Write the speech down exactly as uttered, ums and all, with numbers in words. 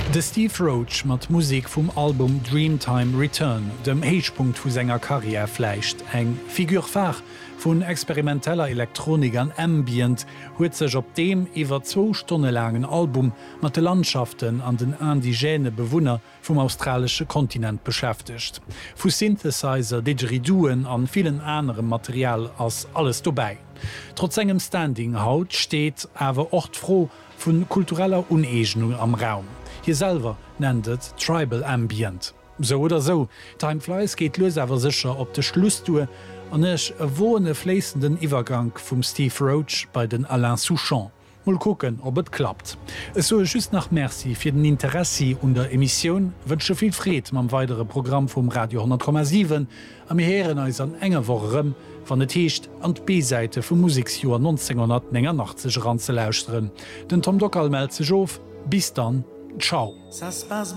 De Steve Roach mat Musik vum Album Dreamtime Return, dem Heichpunkt vu senger Karriere fleicht, eng Figurfach vun experimenteller Elektronik an Ambient huet sech op dem iwwer zwo Stunde langen Album mat de Landschaften an den indigene Bewohner vum australsche Kontinent beschäftigt. Fu Synthesizer, Didgeridooen an vielen anderen Material ass alles dobei. Trotz engem Standing Haut steht awer ocht froh vun kultureller Unegenung am Raum. Hier selber nennt Tribal Ambient. So oder so, Timeflies geht los awer sicher op de Schlusstue an ech e wohne fließenden Iwergang vum Steve Roach bei den Alain Souchon. Mal gucken, ob et klappt. Es soll just nach Merci fir den Interesse und der Emission wünsche viel Fried mam weitere Programm vom Radio hundert Komma sieben am Heeren als an enger Wocherem van der Techt an d B-Seite vum Musiksjuar neunzehnhundertneunundachtzig ran ze lauschteren. Den Tom Dockerl meldt sich auf. Bis dann. Ciao.